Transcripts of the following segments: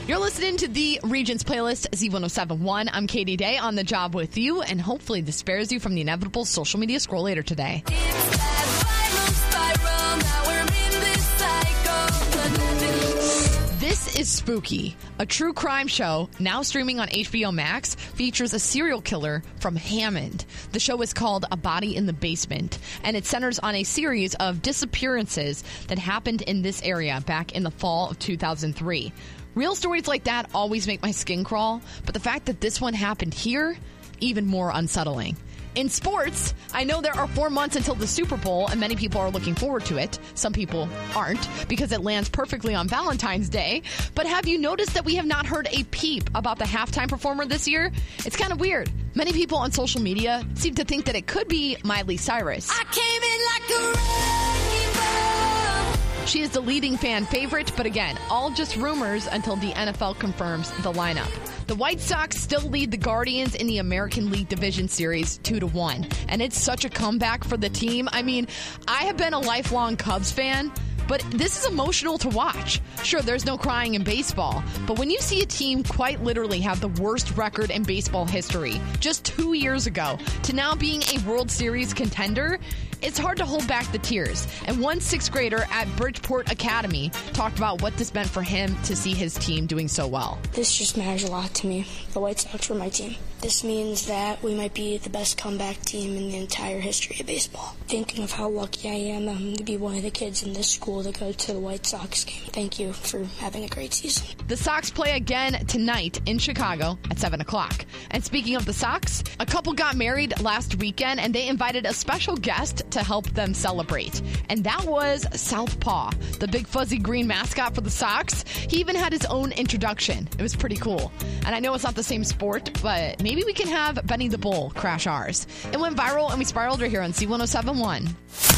You're listening to the Regions Playlist, Z1071. I'm Katie Day on the job with you, and hopefully this spares you from the inevitable social media scroll later today. This is Spooky, a true crime show now streaming on HBO Max, features a serial killer from Hammond. The show is called A Body in the Basement, and it centers on a series of disappearances that happened in this area back in the fall of 2003. Real stories like that always make my skin crawl, but the fact that this one happened here, even more unsettling. In sports, I know there are 4 months until the Super Bowl, and many people are looking forward to it. Some people aren't, because it lands perfectly on Valentine's Day. But have you noticed that we have not heard a peep about the halftime performer this year? It's kind of weird. Many people on social media seem to think that it could be Miley Cyrus. I came in like a wrecking ball. She is the leading fan favorite, but again, all just rumors until the NFL confirms the lineup. The White Sox still lead the Guardians in the American League Division Series 2-1, and it's such a comeback for the team. I mean, I have been a lifelong Cubs fan, but this is emotional to watch. Sure, there's no crying in baseball, but when you see a team quite literally have the worst record in baseball history just 2 years ago to now being a World Series contender, it's hard to hold back the tears. And one 6th grader at Bridgeport Academy talked about what this meant for him to see his team doing so well. This just matters a lot to me. The White Sox were my team. This means that we might be the best comeback team in the entire history of baseball. Thinking of how lucky I am to be one of the kids in this school to go to the White Sox game. Thank you for having a great season. The Sox play again tonight in Chicago at 7 o'clock. And speaking of the Sox, a couple got married last weekend, and they invited a special guest to help them celebrate. And that was Southpaw, the big fuzzy green mascot for the Sox. He even had his own introduction. It was pretty cool. And I know it's not the same sport, but maybe we can have Benny the Bull crash ours. It went viral and we spiraled right here on Z1071.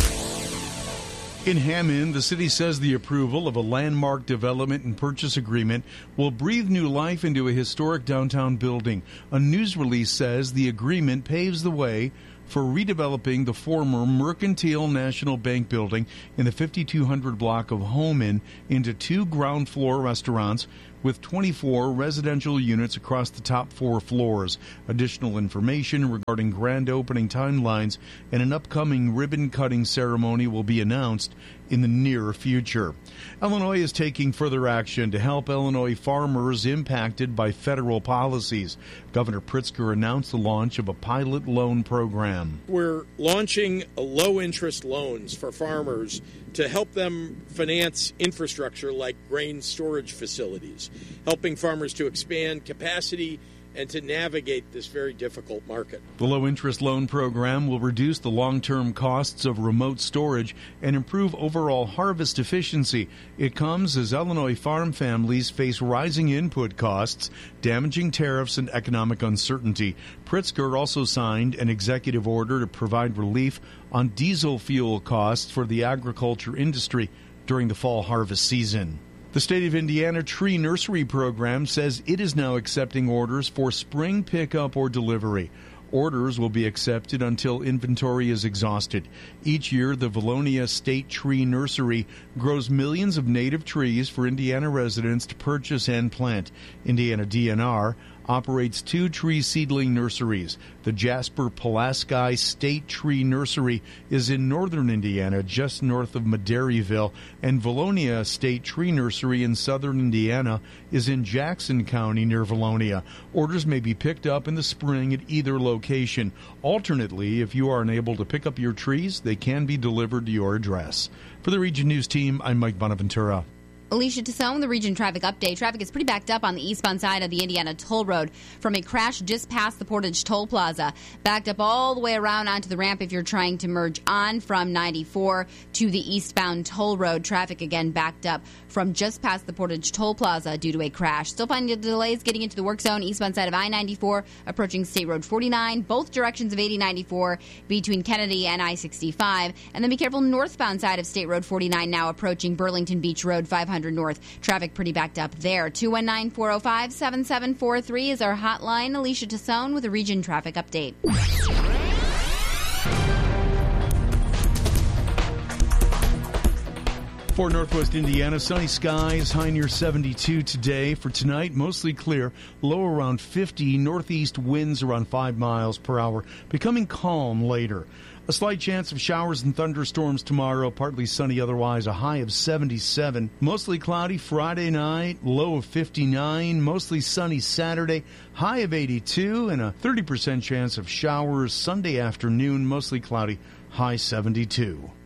In Hammond, the city says the approval of a landmark development and purchase agreement will breathe new life into a historic downtown building. A news release says the agreement paves the way for redeveloping the former Mercantile National Bank building in the 5200 block of Homan into 2 ground-floor restaurants with 24 residential units across the top 4 floors. Additional information regarding grand opening timelines and an upcoming ribbon-cutting ceremony will be announced in the near future. Illinois is taking further action to help Illinois farmers impacted by federal policies. Governor Pritzker announced the launch of a pilot loan program. We're launching low-interest loans for farmers to help them finance infrastructure like grain storage facilities, helping farmers to expand capacity and to navigate this very difficult market. The low-interest loan program will reduce the long-term costs of remote storage and improve overall harvest efficiency. It comes as Illinois farm families face rising input costs, damaging tariffs, and economic uncertainty. Pritzker also signed an executive order to provide relief on diesel fuel costs for the agriculture industry during the fall harvest season. The State of Indiana Tree Nursery Program says it is now accepting orders for spring pickup or delivery. Orders will be accepted until inventory is exhausted. Each year, the Valonia State Tree Nursery grows millions of native trees for Indiana residents to purchase and plant. Indiana DNR operates 2 tree seedling nurseries. The Jasper Pulaski State Tree Nursery is in northern Indiana, just north of Madairyville, and Valonia State Tree Nursery in southern Indiana is in Jackson County near Valonia. Orders may be picked up in the spring at either location. Alternately, if you are unable to pick up your trees, they can be delivered to your address. For the Region News team, I'm Mike Bonaventura. Alicia Tassone, the Region Traffic Update. Traffic is pretty backed up on the eastbound side of the Indiana Toll Road from a crash just past the Portage Toll Plaza. Backed up all the way around onto the ramp if you're trying to merge on from 94 to the eastbound Toll Road. Traffic again backed up from just past the Portage Toll Plaza due to a crash. Still finding delays getting into the work zone eastbound side of I-94 approaching State Road 49, both directions of 8094 between Kennedy and I-65. And then be careful northbound side of State Road 49 now approaching Burlington Beach Road 500 North. Traffic pretty backed up there. 219-405-7743 is our hotline. Alicia Tassone with a Region Traffic Update. For Northwest Indiana, sunny skies, high near 72 today. For tonight, mostly clear, low around 50, northeast winds around 5 miles per hour, becoming calm later. A slight chance of showers and thunderstorms tomorrow, partly sunny otherwise, a high of 77. Mostly cloudy Friday night, low of 59. Mostly sunny Saturday, high of 82, and a 30% chance of showers Sunday afternoon, mostly cloudy, high 72.